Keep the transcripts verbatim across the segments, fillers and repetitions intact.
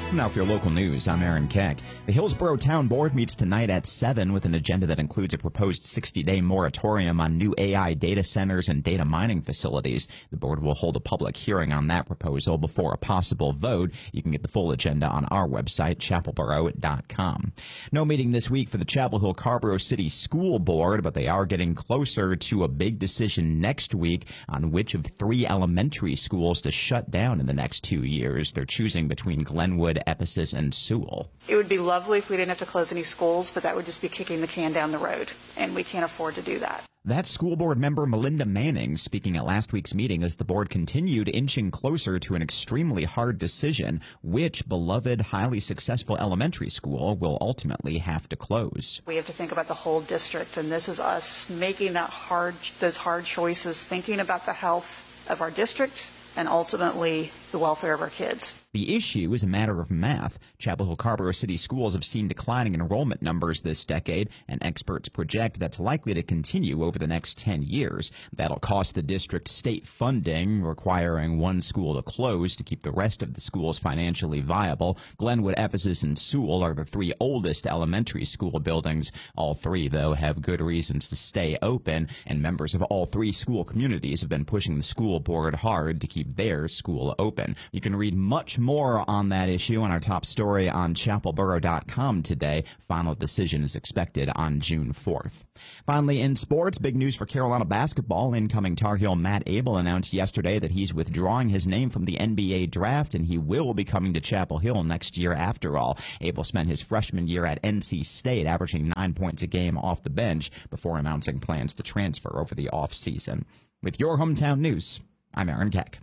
Now for your local news, I'm Aaron Keck. The Hillsborough Town Board meets tonight at seven with an agenda that includes a proposed sixty-day moratorium on new A I data centers and data mining facilities. The board will hold a public hearing on that proposal before a possible vote. You can get the full agenda on our website, chapel borough dot com. No meeting this week for the Chapel Hill Carrboro City School Board, but they are getting closer to a big decision next week on which of three elementary schools to shut down in the next two years. They're choosing between Glenwood, Ephesus, and Sewell. It would be lovely if we didn't have to close any schools, but that would just be kicking the can down the road, and we can't afford to do that. That's school board member Melinda Manning speaking at last week's meeting as the board continued inching closer to an extremely hard decision: which beloved, highly successful elementary school will ultimately have to close. We have to think about the whole district, and this is us making that hard, those hard choices, thinking about the health of our district and ultimately the welfare of our kids. The issue is a matter of math. Chapel Hill Carrboro City Schools have seen declining enrollment numbers this decade, and experts project that's likely to continue over the next ten years. That'll cost the district state funding, requiring one school to close to keep the rest of the schools financially viable. Glenwood, Ephesus, and Sewell are the three oldest elementary school buildings. All three, though, have good reasons to stay open, and members of all three school communities have been pushing the school board hard to keep their school open. You can read much more on that issue on our top story on chapel borough dot com today. Final decision is expected on June fourth. Finally, in sports, big news for Carolina basketball. Incoming Tar Heel Matt Abel announced yesterday that he's withdrawing his name from the N B A draft, and he will be coming to Chapel Hill next year after all. Abel spent his freshman year at N C State, averaging nine points a game off the bench before announcing plans to transfer over the offseason. With your hometown news, I'm Aaron Keck.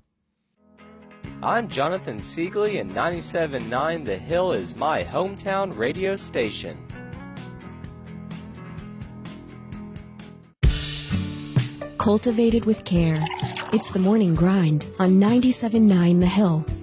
I'm Jonathan Siegley, and ninety-seven point nine The Hill is my hometown radio station. Cultivated with care. It's the morning grind on ninety-seven point nine The Hill.